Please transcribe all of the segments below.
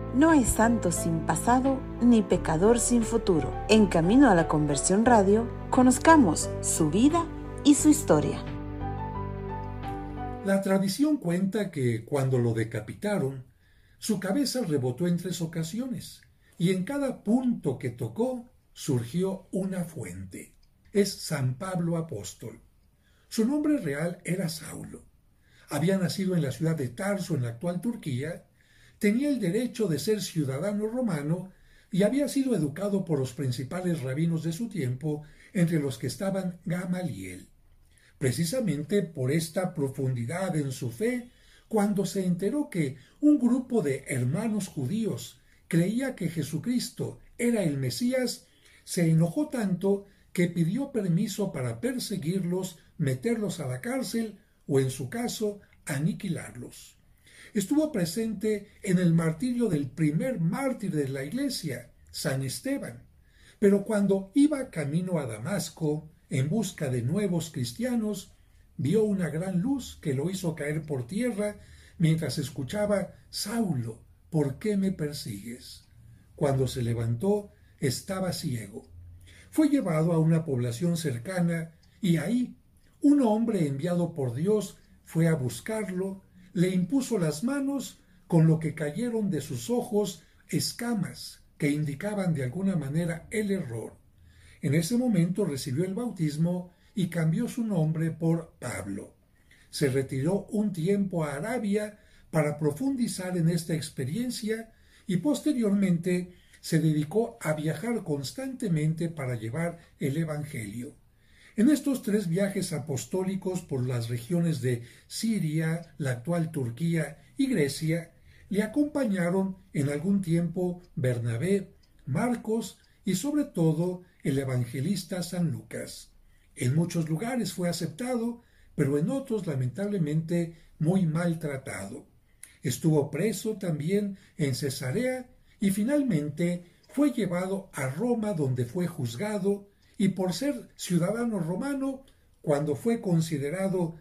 No hay santo sin pasado ni pecador sin futuro. En Camino a la Conversión Radio, conozcamos su vida y su historia. La tradición cuenta que cuando lo decapitaron, su cabeza rebotó en 3 ocasiones y en cada punto que tocó surgió una fuente. Es San Pablo Apóstol. Su nombre real era Saulo. Había nacido en la ciudad de Tarso, en la actual Turquía, tenía el derecho de ser ciudadano romano y había sido educado por los principales rabinos de su tiempo, entre los que estaban Gamaliel. Precisamente por esta profundidad en su fe, cuando se enteró que un grupo de hermanos judíos creía que Jesucristo era el Mesías, se enojó tanto que pidió permiso para perseguirlos, meterlos a la cárcel o, en su caso, aniquilarlos. Estuvo presente en el martirio del primer mártir de la Iglesia, San Esteban, pero cuando iba camino a Damasco en busca de nuevos cristianos, vio una gran luz que lo hizo caer por tierra mientras escuchaba: «Saulo, ¿por qué me persigues?». Cuando se levantó, estaba ciego. Fue llevado a una población cercana y ahí un hombre enviado por Dios fue a buscarlo, le impuso las manos, con lo que cayeron de sus ojos escamas que indicaban de alguna manera el error. En ese momento recibió el bautismo y cambió su nombre por Pablo. Se retiró un tiempo a Arabia para profundizar en esta experiencia y posteriormente se dedicó a viajar constantemente para llevar el Evangelio. En estos 3 viajes apostólicos por las regiones de Siria, la actual Turquía y Grecia, le acompañaron en algún tiempo Bernabé, Marcos y sobre todo el evangelista San Lucas. En muchos lugares fue aceptado, pero en otros lamentablemente muy maltratado. Estuvo preso también en Cesarea y finalmente fue llevado a Roma, donde fue juzgado, y por ser ciudadano romano, cuando fue considerado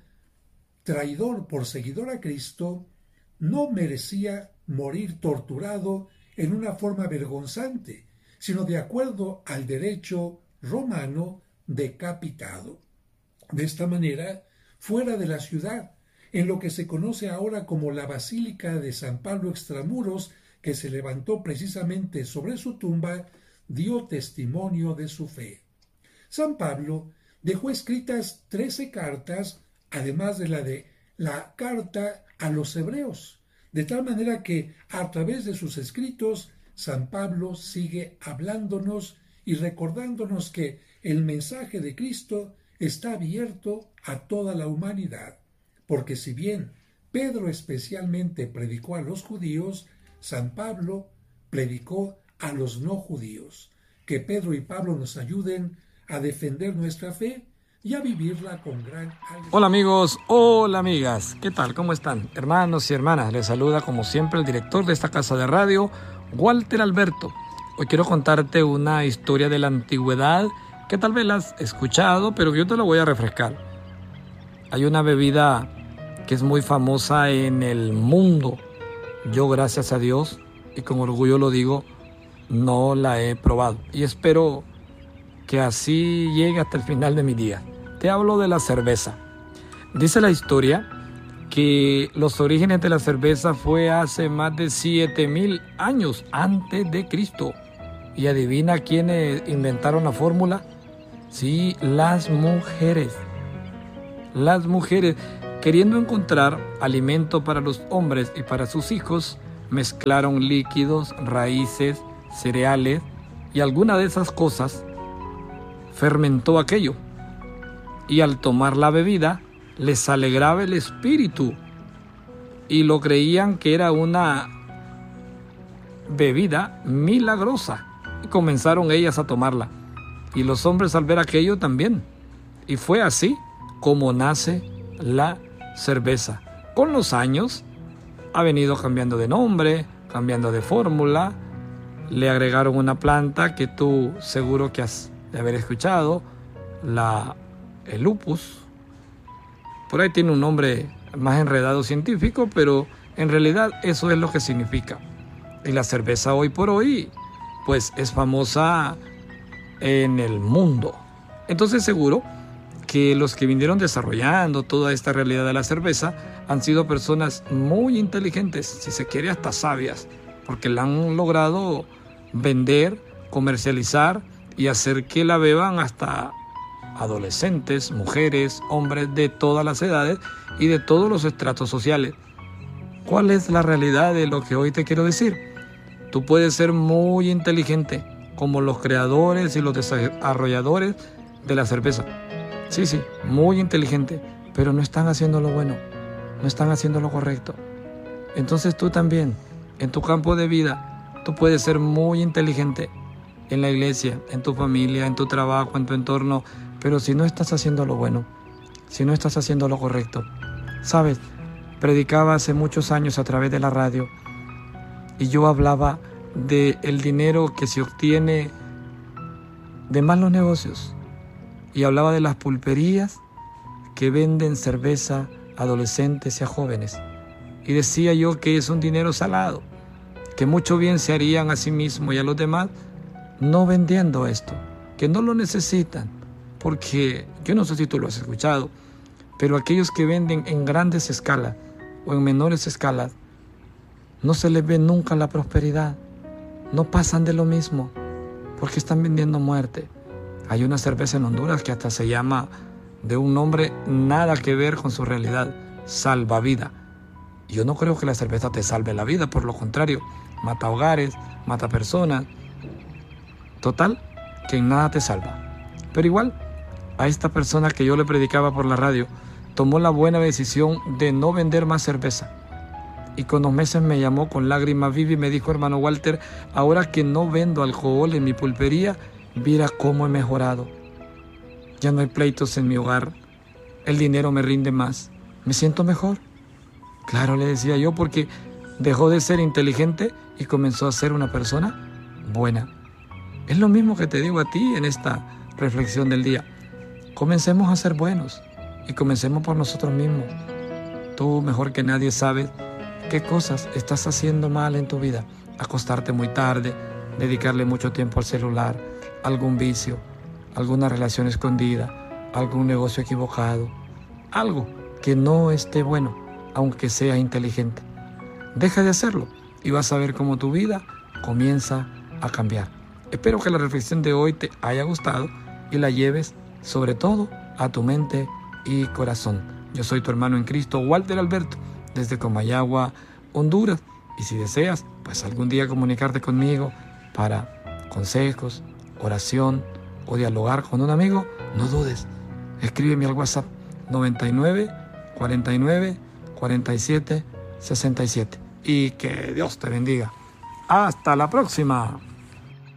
traidor por seguidor a Cristo, no merecía morir torturado en una forma vergonzante, sino de acuerdo al derecho romano, decapitado. De esta manera, fuera de la ciudad, en lo que se conoce ahora como la Basílica de San Pablo Extramuros, que se levantó precisamente sobre su tumba, dio testimonio de su fe. San Pablo dejó escritas 13 cartas, además de la carta a los hebreos, de tal manera que a través de sus escritos San Pablo sigue hablándonos y recordándonos que el mensaje de Cristo está abierto a toda la humanidad, porque si bien Pedro especialmente predicó a los judíos, San Pablo predicó a los no judíos. Que Pedro y Pablo nos ayuden a defender nuestra fe y a vivirla con gran alegría. Hola amigos, hola amigas, ¿qué tal? ¿Cómo están? Hermanos y hermanas, les saluda como siempre el director de esta casa de radio, Walter Alberto. Hoy quiero contarte una historia de la antigüedad que tal vez la has escuchado, pero yo te la voy a refrescar. Hay una bebida que es muy famosa en el mundo. Yo, gracias a Dios, y con orgullo lo digo, no la he probado. Y espero que así llegue hasta el final de mi día. Te hablo de la cerveza. Dice la historia que los orígenes de la cerveza fue hace más de 7,000 años antes de Cristo. Y adivina quiénes inventaron la fórmula. Sí, las mujeres. Las mujeres, queriendo encontrar alimento para los hombres y para sus hijos, mezclaron líquidos, raíces, cereales y alguna de esas cosas fermentó aquello. Y al tomar la bebida, les alegraba el espíritu y lo creían que era una bebida milagrosa. Y comenzaron ellas a tomarla. Y los hombres al ver aquello también. Y fue así como nace la cerveza. Con los años ha venido cambiando de nombre, cambiando de fórmula. Le agregaron una planta que tú seguro que has de haber escuchado, el lupus. Por ahí tiene un nombre más enredado científico, pero en realidad eso es lo que significa. Y la cerveza hoy por hoy, pues es famosa en el mundo. Entonces seguro que los que vinieron desarrollando toda esta realidad de la cerveza han sido personas muy inteligentes, si se quiere hasta sabias, porque la han logrado vender, comercializar y hacer que la beban hasta adolescentes, mujeres, hombres de todas las edades y de todos los estratos sociales. ¿Cuál es la realidad de lo que hoy te quiero decir? Tú puedes ser muy inteligente, como los creadores y los desarrolladores de la cerveza. Sí, muy inteligente, pero no están haciendo lo bueno, no están haciendo lo correcto. Entonces tú también, en tu campo de vida, tú puedes ser muy inteligente en la iglesia, en tu familia, en tu trabajo, en tu entorno, pero si no estás haciendo lo bueno, si no estás haciendo lo correcto. ¿Sabes? Predicaba hace muchos años a través de la radio y yo hablaba del dinero que se obtiene de malos negocios y hablaba de las pulperías que venden cerveza a adolescentes y a jóvenes y decía yo que es un dinero salado, que mucho bien se harían a sí mismos y a los demás no vendiendo esto, que no lo necesitan, porque yo no sé si tú lo has escuchado, pero aquellos que venden en grandes escalas o en menores escalas, no se les ve nunca la prosperidad, no pasan de lo mismo, porque están vendiendo muerte. Hay una cerveza en Honduras que hasta se llama de un nombre nada que ver con su realidad, Salvavida. Yo no creo que la cerveza te salve la vida, por lo contrario, mata hogares, mata personas. Total, que en nada te salva. Pero igual, a esta persona que yo le predicaba por la radio, tomó la buena decisión de no vender más cerveza. Y con unos meses me llamó con lágrimas vivas y me dijo: hermano Walter, ahora que no vendo alcohol en mi pulpería, mira cómo he mejorado. Ya no hay pleitos en mi hogar, el dinero me rinde más, me siento mejor. Claro, le decía yo, porque dejó de ser inteligente y comenzó a ser una persona buena. Es lo mismo que te digo a ti en esta reflexión del día. Comencemos a ser buenos y comencemos por nosotros mismos. Tú mejor que nadie sabes qué cosas estás haciendo mal en tu vida. Acostarte muy tarde, dedicarle mucho tiempo al celular, algún vicio, alguna relación escondida, algún negocio equivocado, algo que no esté bueno, aunque sea inteligente. Deja de hacerlo y vas a ver cómo tu vida comienza a cambiar. Espero que la reflexión de hoy te haya gustado y la lleves sobre todo a tu mente y corazón. Yo soy tu hermano en Cristo, Walter Alberto, desde Comayagua, Honduras. Y si deseas, pues algún día comunicarte conmigo para consejos, oración o dialogar con un amigo, no dudes. Escríbeme al WhatsApp 99 49 47 67. Y que Dios te bendiga. Hasta la próxima.